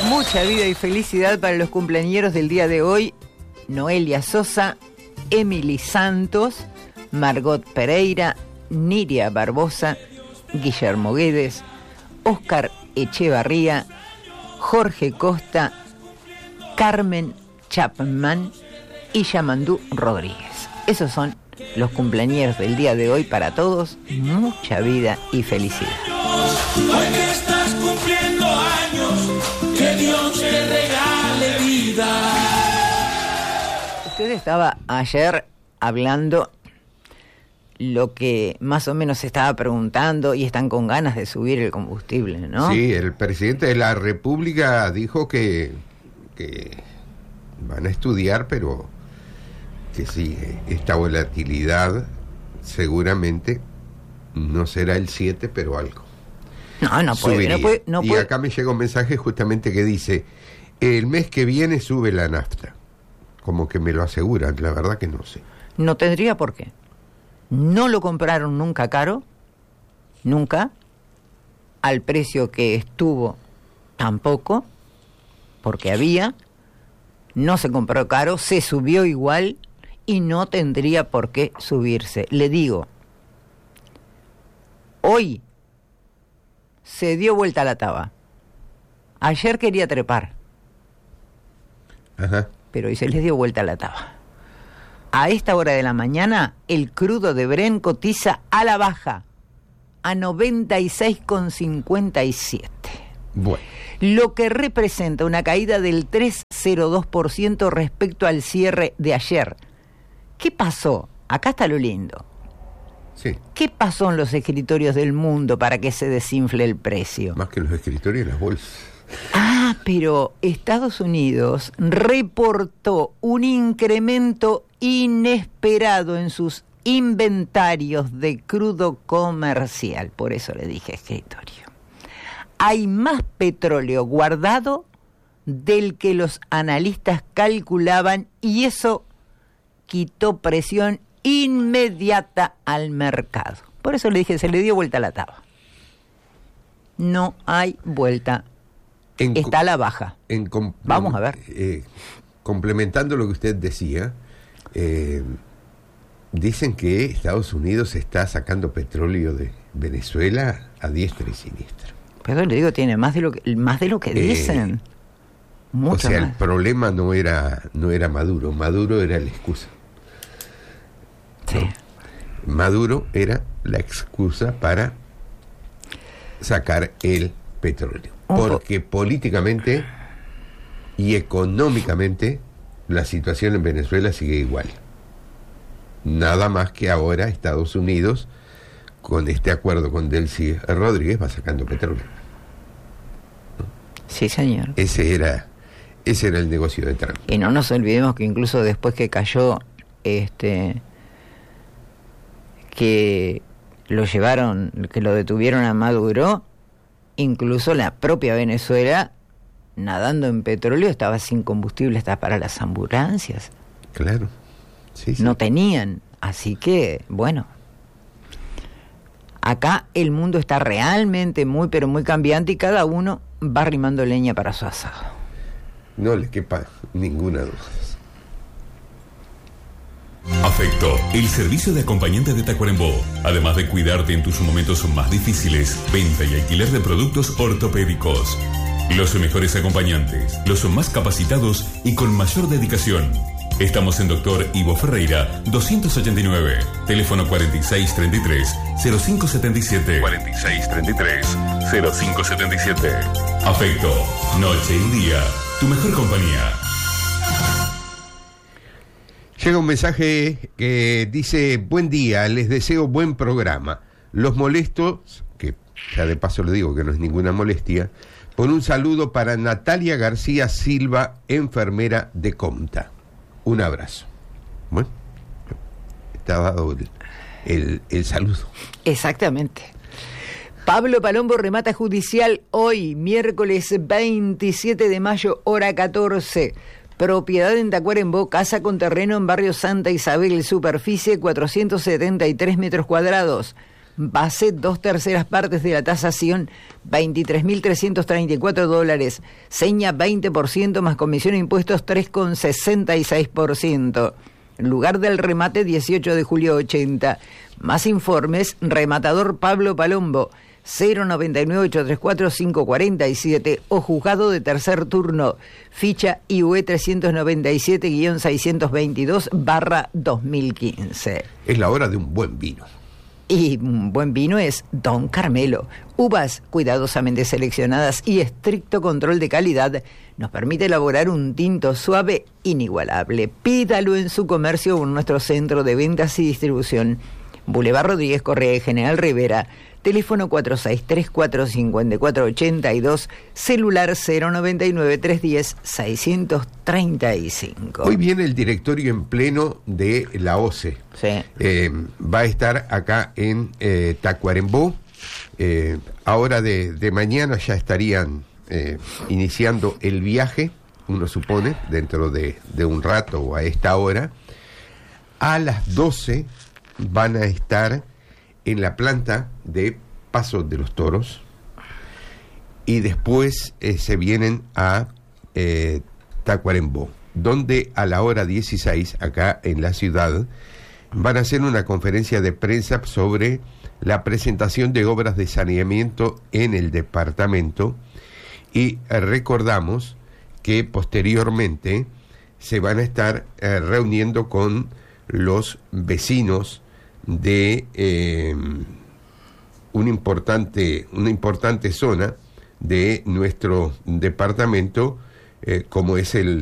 Mucha vida y felicidad para los cumpleañeros del día de hoy. Noelia Sosa, Emily Santos, Margot Pereira, Niria Barbosa, Guillermo Guedes, Oscar Echevarría, Jorge Costa, Carmen Chapman y Yamandú Rodríguez. Esos son los cumpleañeros del día de hoy para todos. Mucha vida y felicidad. Hoy que estás cumpliendo años, que Dios te regale vida. Usted estaba ayer hablando lo que más o menos se estaba preguntando y están con ganas de subir el combustible, ¿no? Sí, el presidente de la República dijo que van a estudiar, pero que sí, esta volatilidad seguramente no será el 7, pero algo. No puede. Y acá me llega un mensaje justamente que dice, el mes que viene sube la nafta. Como que me lo aseguran, la verdad que no sé. No tendría por qué. No lo compraron nunca caro, nunca. Al precio que estuvo tampoco, porque había. No se compró caro, se subió igual y no tendría por qué subirse. Le digo, hoy se dio vuelta la taba. Ayer quería trepar. Ajá. Pero hoy se les dio vuelta la taba. A esta hora de la mañana, el crudo de Brent cotiza a la baja, a 96,57. Bueno. Lo que representa una caída del 3,02% respecto al cierre de ayer. ¿Qué pasó? Acá está lo lindo. Sí. ¿Qué pasó en los escritorios del mundo para que se desinfle el precio? Más que los escritorios, las bolsas. Pero Estados Unidos reportó un incremento inesperado en sus inventarios de crudo comercial. Por eso le dije escritorio. Hay más petróleo guardado del que los analistas calculaban y eso quitó presión inmediata al mercado. Por eso le dije, se le dio vuelta a la taba. No hay vuelta. Está a la baja. Vamos a ver. Complementando lo que usted decía, dicen que Estados Unidos está sacando petróleo de Venezuela a diestra y siniestra. Pero le digo, tiene más de lo que dicen. Mucho o sea, más. El problema no era Maduro era la excusa. Sí. ¿No? Maduro era la excusa para sacar el petróleo. Porque políticamente y económicamente la situación en Venezuela sigue igual. Nada más que ahora Estados Unidos, con este acuerdo con Delcy Rodríguez, va sacando petróleo. ¿No? Sí, señor. Ese era el negocio de Trump. Y no nos olvidemos que incluso después que cayó, que lo detuvieron a Maduro, incluso la propia Venezuela, nadando en petróleo, estaba sin combustible hasta para las ambulancias. Claro. Sí. No tenían. Así que, bueno, acá el mundo está realmente muy, pero muy cambiante y cada uno va arrimando leña para su asado. No le quepa ninguna duda. Afecto, el servicio de acompañante de Tacuarembó. Además de cuidarte en tus momentos más difíciles, venta y alquiler de productos ortopédicos. Los mejores acompañantes, los más capacitados y con mayor dedicación. Estamos en Dr. Ivo Ferreira, 289, teléfono 4633-0577. 4633-0577. Afecto, noche y día, tu mejor compañía. Llega un mensaje que dice: buen día, les deseo buen programa. Los molesto, que ya de paso le digo que no es ninguna molestia, por un saludo para Natalia García Silva, enfermera de Comta. Un abrazo. Bueno, está dado el saludo. Exactamente. Pablo Palombo remata judicial hoy, miércoles 27 de mayo, hora 14. Propiedad en Tacuarembó, casa con terreno en barrio Santa Isabel, superficie 473 metros cuadrados. base 2/3 partes de la tasación, $23.334, seña 20% más comisión e impuestos 3,66%. Lugar del remate 18 de julio 80. Más informes, rematador Pablo Palombo, 099-834-547 o juzgado de tercer turno, ficha IUE 397-622/2015. Es la hora de un buen vino. Y un buen vino es Don Carmelo. Uvas cuidadosamente seleccionadas y estricto control de calidad nos permite elaborar un tinto suave inigualable. Pídalo en su comercio o en nuestro centro de ventas y distribución. Boulevard Rodríguez Correa y General Rivera. Teléfono 463-454-82, celular 099-310-635. Hoy viene el directorio en pleno de la OCE. Sí. Va a estar acá en Tacuarembó. Ahora de mañana ya estarían iniciando el viaje, uno supone, dentro de un rato o a esta hora. A las 12 van a estar en la planta de Paso de los Toros y después se vienen a Tacuarembó, donde a la hora 16 acá en la ciudad van a hacer una conferencia de prensa sobre la presentación de obras de saneamiento en el departamento, y recordamos que posteriormente se van a estar reuniendo con los vecinos de una importante zona de nuestro departamento, como es el